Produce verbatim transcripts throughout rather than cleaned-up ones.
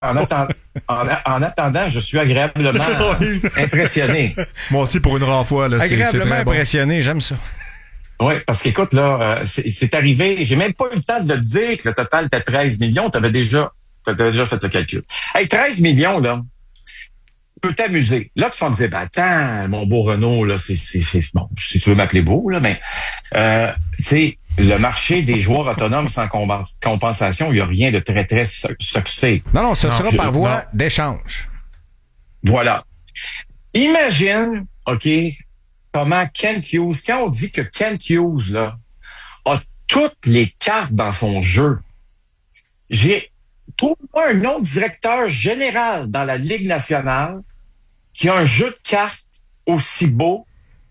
en, attend, en, en attendant, je suis agréablement impressionné. Moi aussi, pour une renfoi, là, c'est, c'est Agréablement très bon. impressionné, j'aime ça. Oui, parce qu'écoute, là, euh, c'est, c'est arrivé, j'ai même pas eu le temps de le dire que le total était treize millions, t'avais déjà, t'avais déjà fait le calcul. Hey, treize millions, là, tu peux t'amuser. Là, tu vas me dire, ben, attends, mon beau Renaud, là, c'est, c'est, c'est, bon, si tu veux m'appeler beau, là, mais, euh, tu sais, le marché des joueurs autonomes sans compens- compensation, il n'y a rien de très, très su- succès. Non, non, ça Non, sera je- par voie non. d'échange. Voilà. Imagine, OK, comment Kent Hughes, quand on dit que Kent Hughes, là, a toutes les cartes dans son jeu, j'ai, trouve-moi un autre directeur général dans la Ligue nationale qui a un jeu de cartes aussi beau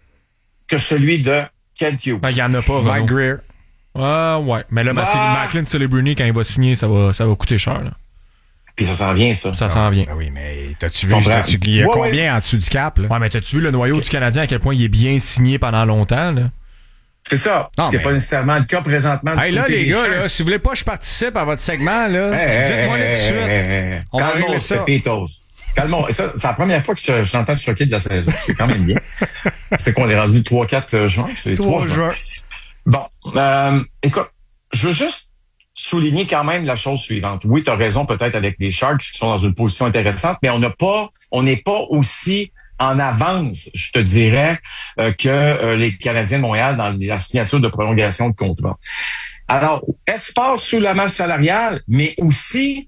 que celui de Kent Hughes. Ben, il y en a pas, Mike Renaud. Greer. Ah, ouais. Mais là, ben, c'est Ah! Macklin Celebrini, quand il va signer, ça va, ça va coûter cher, là. Puis ça s'en vient, ça. Ça s'en vient. Ben oui, mais t'as-tu Tu vu, comprends? t'as-tu- il y a Ouais, combien en dessous du cap, là? Ouais, mais t'as-tu vu le noyau du Canadien, à quel point il est bien signé pendant longtemps, là? C'est ça. Non, Ce qui n'est mais- pas nécessairement le cas présentement. du Hey, là, côté les des gars, Sharks. là, si vous voulez pas que je participe à votre segment, là, Hey, dites-moi là tout de hey, suite. hey, hey, hey. On va régler Calmos, ça. Pepitos. Calmos. Et ça, c'est la première fois que je, je t'entends te choquer de la saison. C'est quand même bien. C'est qu'on est rendu le trois quatre juin. C'est trois trois juin. Bon. Euh, écoute, je veux juste souligner quand même la chose suivante. Oui, tu as raison peut-être avec les Sharks qui sont dans une position intéressante, mais on n'a pas, on n'est pas aussi en avance, je te dirais, euh, que euh, les Canadiens de Montréal dans la signature de prolongation de contrat. Alors, espace sous la masse salariale, mais aussi,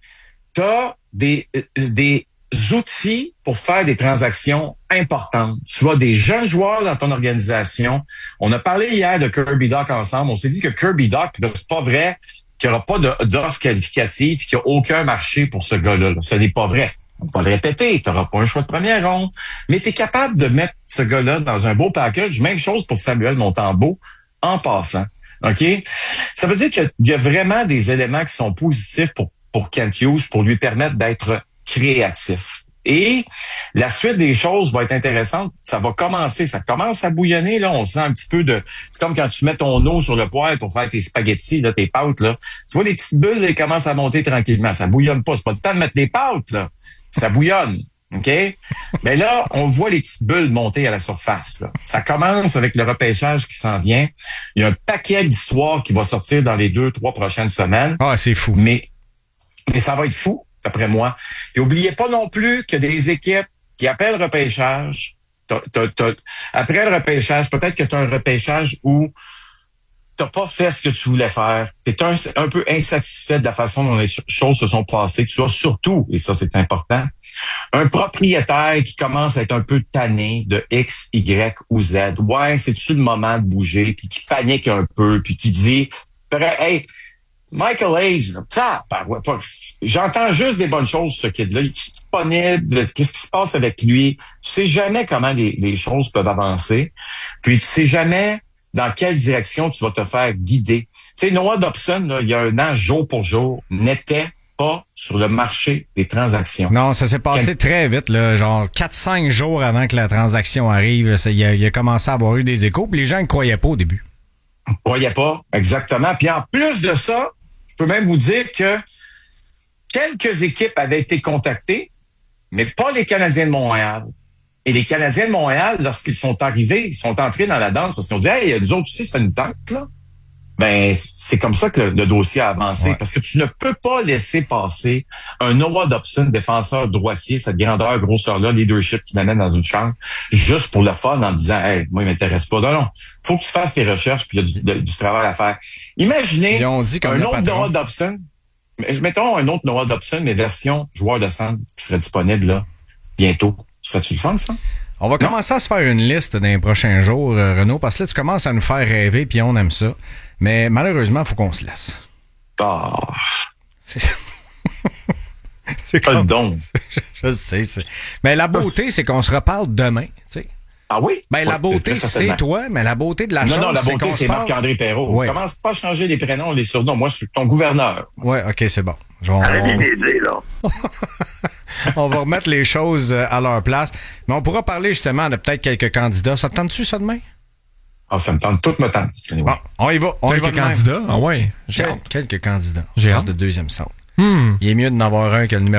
tu as des, des outils pour faire des transactions importantes. Tu as des jeunes joueurs dans ton organisation. On a parlé hier de Kirby Doc ensemble. On s'est dit que Kirby Doc, là, c'est pas vrai qu'il n'y aura pas de- d'offre qualificative et qu'il n'y a aucun marché pour ce gars-là. là. Ce n'est pas vrai. On va pas le répéter. Tu n'auras pas un choix de première ronde. Mais tu es capable de mettre ce gars-là dans un beau package. Même chose pour Samuel Montembeault en passant. OK? Ça veut dire qu'il y a vraiment des éléments qui sont positifs pour, pour Kent Hughes pour lui permettre d'être créatif. Et la suite des choses va être intéressante. Ça va commencer, ça commence à bouillonner, là. On sent un petit peu de... C'est comme quand tu mets ton eau sur le poêle pour faire tes spaghettis, là, tes pâtes, là. Tu vois, les petites bulles, elles commencent à monter tranquillement. Ça bouillonne pas. C'est pas le temps de mettre des pâtes, là. Ça bouillonne. OK? Mais là, on voit les petites bulles monter à la surface, là. Ça commence avec le repêchage qui s'en vient. Il y a un paquet d'histoires qui va sortir dans les deux, trois prochaines semaines. Ah, c'est fou. Mais, mais ça va être fou, d'après moi. Puis oubliez pas non plus que des équipes qui appellent le repêchage, t'as, t'as, t'as, après le repêchage, peut-être que tu as un repêchage où t'as pas fait ce que tu voulais faire. Tu es un, un peu insatisfait de la façon dont les choses se sont passées. Tu as surtout, et ça c'est important, un propriétaire qui commence à être un peu tanné de X, Y ou Z. Ouais, c'est-tu le moment de bouger? Puis qui panique un peu, puis qui dit, hey, Michael Hayes, là, ça, ben, ouais, pas- j'entends juste des bonnes choses sur ce kid-là. Il est disponible. Qu'est-ce qui se passe avec lui? Tu sais jamais comment les, les choses peuvent avancer. Puis tu sais jamais dans quelle direction tu vas te faire guider. Tu sais, Noah Dobson, là, il y a un an, jour pour jour, n'était pas sur le marché des transactions. Non, ça s'est passé Quel- très vite, là, genre quatre cinq jours avant que la transaction arrive. là, ça, il, a, il a commencé à avoir eu des échos, puis les gens ne croyaient pas au début. On croyait pas, exactement. Puis en plus de ça, je peux même vous dire que quelques équipes avaient été contactées, mais pas les Canadiens de Montréal. Et les Canadiens de Montréal, lorsqu'ils sont arrivés, ils sont entrés dans la danse parce qu'ils ont dit, hey, nous autres aussi, ça nous tente, là. Ben, c'est comme ça que le, le dossier a avancé. Ouais. Parce que tu ne peux pas laisser passer un Noah Dobson, défenseur droitier, cette grandeur, grosseur-là, leadership qui l'amène dans une chambre, juste pour le fun en disant, hey, moi, il m'intéresse pas. Non, non. Faut que tu fasses tes recherches puis il y a du, de- du travail à faire. Imaginez Ils ont dit comme un le autre patron. Noah Dobson. Mais mettons un autre Noah Dobson, mais version joueur de centre qui serait disponible, là, bientôt. Serais-tu le fun, ça? On va commencer à se faire une liste dans les prochains jours, euh, Renaud, parce que là, tu commences à nous faire rêver, puis on aime ça. Mais malheureusement, il faut qu'on se laisse. Ah, C'est, c'est pas le comme... don. je, je sais. C'est... Mais la beauté, c'est qu'on se reparle demain, tu sais. Ah oui? Ben, la Oui, beauté, très c'est certainement. toi, mais la beauté de la Non, chose, non, la c'est beauté, qu'on c'est se parle... Marc-André Perrault. Ouais. Commence pas à changer les prénoms, les surnoms. Moi, je suis ton gouverneur. Ouais, OK, c'est bon. Genre, Arrêtez on... d'aider, là. on va remettre les choses euh, à leur place. Mais on pourra parler justement de peut-être quelques candidats. Ça te tente-tu, ça, demain? Ah, ça me tente, tout me tente. Anyway. Bon, on y va. On y va Quelques de même. candidats? Ah ouais. J'ai Quel- hâte. quelques candidats. J'ai Je pense hâte. de deuxième centre. Hmm. Il est mieux d'en avoir un que le numéro